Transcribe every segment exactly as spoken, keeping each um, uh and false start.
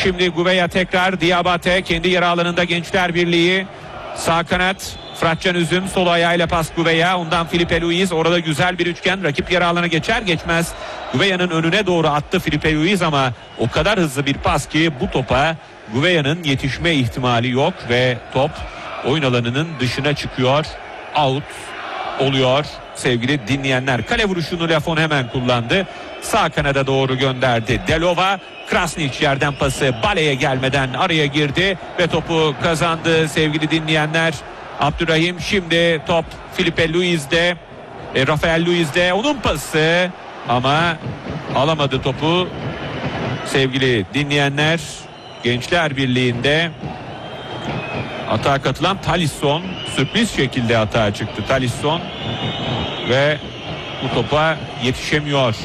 Şimdi Gouveia tekrar Diabate kendi yarı alanında Gençler Birliği. Sağ kanat Fıratcan Üzüm, sol ayağıyla pas Gouveia, ondan Filipe Luis, orada güzel bir üçgen, rakip yarı alana geçer geçmez Gouveia'nın önüne doğru attı Filipe Luis ama o kadar hızlı bir pas ki bu topa Gouveia'nın yetişme ihtimali yok ve top oyun alanının dışına çıkıyor, out oluyor sevgili dinleyenler. Kale vuruşunu Lafon hemen kullandı, sağ kanada doğru gönderdi Delova. Krasnić yerden pası Bale'ye gelmeden araya girdi ve topu kazandı sevgili dinleyenler. Abdurrahim, şimdi top Filipe Luis'de, e, Rafael Luis'de, onun pası ama alamadı topu sevgili dinleyenler. Gençler Birliği'nde atağa katılan Talisson sürpriz şekilde atağa çıktı Talisson ve bu topa yetişemiyor.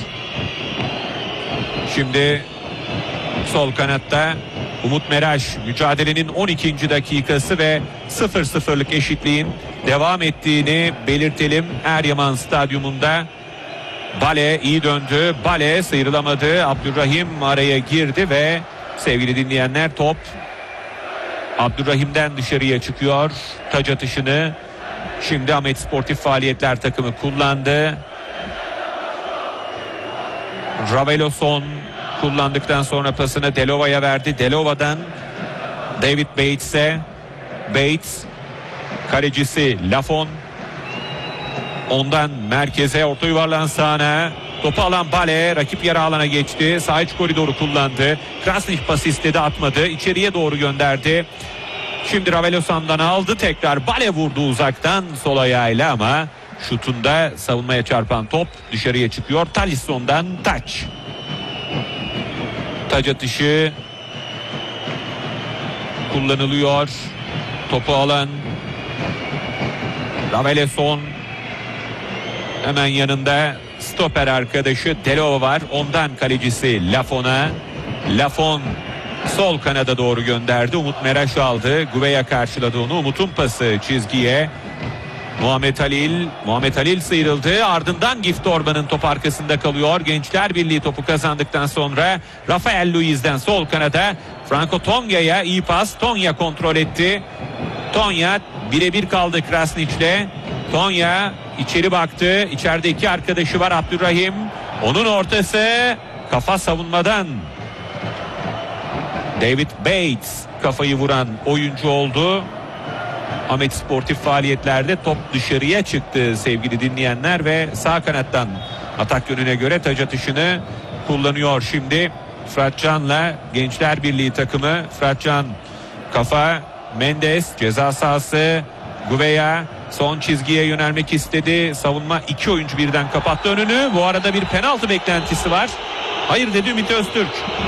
Şimdi sol kanatta Umut Meraş, mücadelenin on ikinci dakikası ve sıfır sıfırlık eşitliğin devam ettiğini belirtelim. Eryaman Stadyumunda Bale iyi döndü, Bale sıyrılamadı, Abdurrahim araya girdi ve sevgili dinleyenler top Abdurrahim'den dışarıya çıkıyor. Taç atışını şimdi Ahmet Sportif Faaliyetler takımı kullandı. Raveloson kullandıktan sonra pasını Delova'ya verdi. Delova'dan David Bates'e. Bates, kalecisi Lafon. Ondan merkeze, orta yuvarlan sahne. Topu alan Bale rakip yarı alana geçti. Sağ iç koridoru kullandı. Krasnić pas istedi, atmadı. İçeriye doğru gönderdi. Şimdi Raveloson'dan aldı tekrar. Bale vurdu uzaktan sol ayağıyla ama şutunda savunmaya çarpan top dışarıya çıkıyor. Talisson'dan taç. Taç atışı kullanılıyor. Topu alan Raveloson, hemen yanında stoper arkadaşı Delova var. Ondan kalecisi Lafon'a. Lafon sol kanada doğru gönderdi. Umut Meraş aldı. Gouveia karşıladı onu. Umut'un pası çizgiye. Muhammed Halil. Muhammed Halil sıyrıldı. Ardından Gift Orban'ın top arkasında kalıyor. Gençler Birliği topu kazandıktan sonra Rafael Luis'den sol kanada Franco Tonya'ya iyi pas. Tonya kontrol etti. Tonya birebir kaldı Krasnić'le. Tonya içeri baktı. İçeride iki arkadaşı var, Abdurrahim. Onun ortası kafa savunmadan. David Bates kafayı vuran oyuncu oldu. Ahmet Sportif Faaliyetlerde top dışarıya çıktı sevgili dinleyenler ve sağ kanattan atak yönüne göre taç atışını kullanıyor şimdi Fıratcan'la Gençler Birliği takımı. Fıratcan kafa, Mendes ceza sahası, Gouveia son çizgiye yönelmek istedi. Savunma iki oyuncu birden kapattı önünü. Bu arada bir penaltı beklentisi var. Hayır dedi Ümit Öztürk.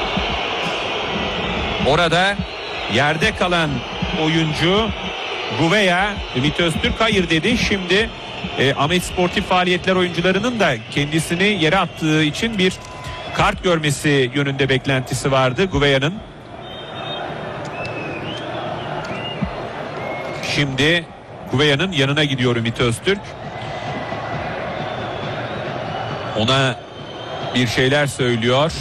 Orada yerde kalan oyuncu Gouveia, Ümit Öztürk hayır dedi. Şimdi e, Ahmet Sportif Faaliyetler oyuncularının da kendisini yere attığı için bir kart görmesi yönünde beklentisi vardı Gouveia'nın. Şimdi Gouveia'nın yanına gidiyor Ümit Öztürk. Ona bir şeyler söylüyor.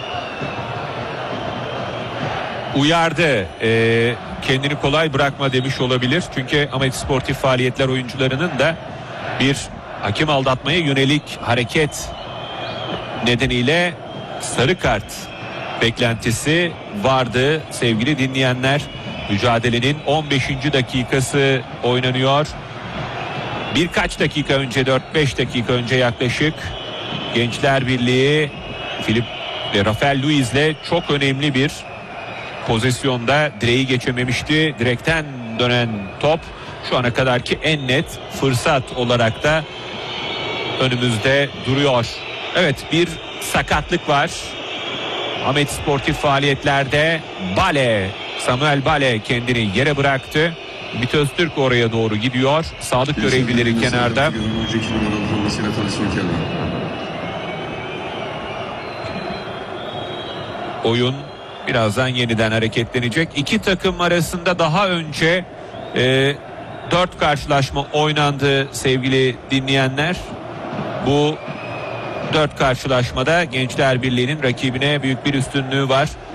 Uyardı. Ee, kendini kolay bırakma demiş olabilir. Çünkü Ahmet Sportif Faaliyetler oyuncularının da bir hakem aldatmaya yönelik hareket nedeniyle sarı kart beklentisi vardı sevgili dinleyenler. Mücadelenin on beşinci dakikası oynanıyor. Birkaç dakika önce, dört beş dakika önce yaklaşık Gençler Birliği Filip ve Rafael Luis'le çok önemli bir pozisyonda direği geçememişti. Direkten dönen top şu ana kadarki en net fırsat olarak da önümüzde duruyor. Evet, bir sakatlık var. Ahmet Sportif Faaliyetlerde Bale, Samuel Bale kendini yere bıraktı. Ümit Öztürk oraya doğru gidiyor. Sağlık görevlileri kenarda. Oyun birazdan yeniden hareketlenecek. İki takım arasında daha önce e, dört karşılaşma oynandı sevgili dinleyenler. Bu dört karşılaşmada Gençler Birliği'nin rakibine büyük bir üstünlüğü var.